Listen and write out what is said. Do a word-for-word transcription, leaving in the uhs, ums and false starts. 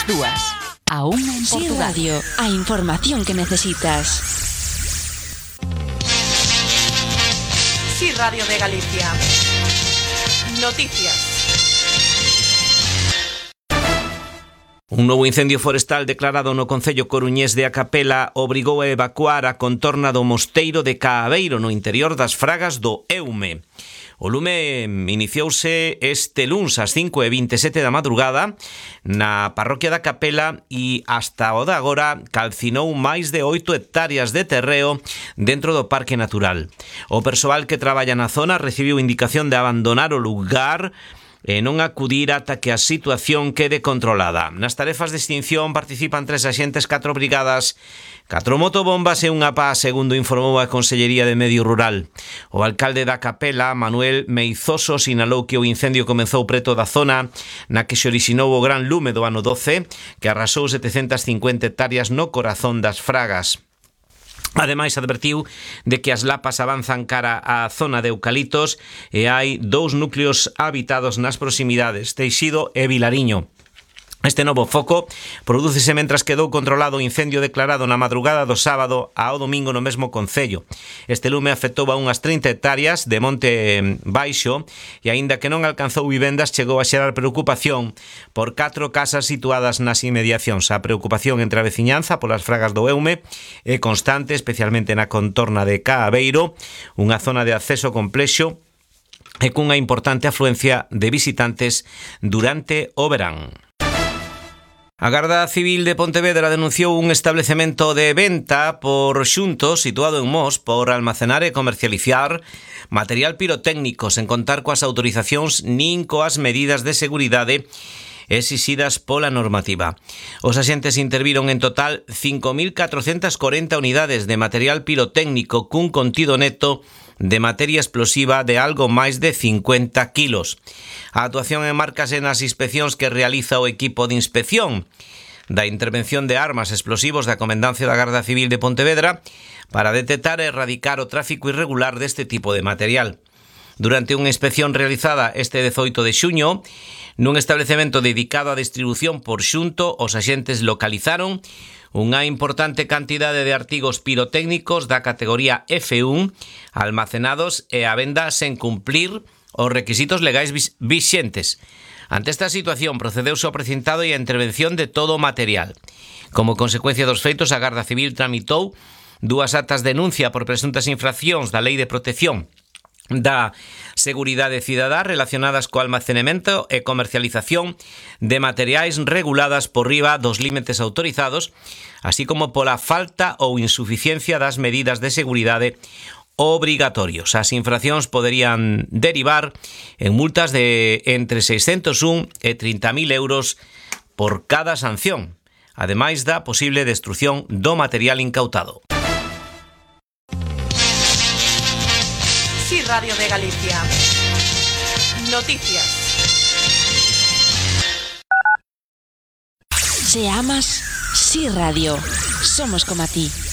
dúas. A unha en Sí Portugal. Radio, a información que necesitas. Sí Radio de Galicia. Noticias. Un novo incendio forestal declarado no concello coruñés de A Capela obrigou a evacuar a contorna do mosteiro de Caaveiro no interior das Fragas do Eume. O lume iniciouse este luns ás cinco e vinte e sete da madrugada na parroquia da Capela e hasta o de agora calcinou máis de oito hectáreas de terreo dentro do Parque Natural. O persoal que traballa na zona recibiu indicación de abandonar o lugar e non acudir ata que a situación quede controlada. Nas tarefas de extinción participan tres axentes, catro brigadas, catro motobombas e unha pá, segundo informou a Consellería de Medio Rural. O alcalde da Capela, Manuel Meizoso, sinalou que o incendio comezou preto da zona na que se orixinou o gran lume do ano doce, que arrasou setecentas cincuenta hectáreas no corazón das Fragas. Ademais, advertiu de que as lapas avanzan cara á zona de eucaliptos e hai dous núcleos habitados nas proximidades, Teixido e Vilariño. Este novo foco prodúcese mentras quedou controlado o incendio declarado na madrugada do sábado ao domingo no mesmo concello. Este lume afectou a unhas trinta hectáreas de monte baixo e, aínda que non alcanzou vivendas, chegou a xerar preocupación por catro casas situadas nas inmediacións. A preocupación entre a veciñanza polas Fragas do Eume é constante, especialmente na contorna de Caaveiro, unha zona de acceso complexo e cunha importante afluencia de visitantes durante o verán. A Garda Civil de Pontevedra denunciou un establecemento de venta por Xuntos situado en Mos por almacenar e comercializar material pirotécnico sen contar coas autorizacións nin coas medidas de seguridade exixidas pola normativa. Os axentes interviron en total cinco mil catrocentas corenta unidades de material pirotécnico cun contido neto de materia explosiva de algo máis de cincuenta kilos. A actuación enmárcase nas inspeccións que realiza o equipo de inspección da intervención de armas e explosivos da Comendancia da Garda Civil de Pontevedra para detectar e erradicar o tráfico irregular deste tipo de material. Durante unha inspección realizada este dezoito de xuño, nun establecemento dedicado á distribución por Xunto, os axentes localizaron unha importante cantidade de artigos pirotécnicos da categoría F un almacenados e a venda sen cumplir os requisitos legais vixentes. Ante esta situación procedeuse ao precintado e a intervención de todo o material. Como consecuencia dos feitos, a Garda Civil tramitou dúas actas de denuncia por presuntas infraccións da Lei de Protección da Seguridade Cidadá relacionadas co almacenamento e comercialización de materiais reguladas por riba dos límites autorizados, así como pola falta ou insuficiencia das medidas de seguridade obrigatorios. As infraccións poderían derivar en multas de entre seiscentos un e trinta mil euros por cada sanción, ademais da posible destrucción do material incautado. Sí Radio de Galicia. Noticias. Se amas, Sí Radio. Somos como a ti.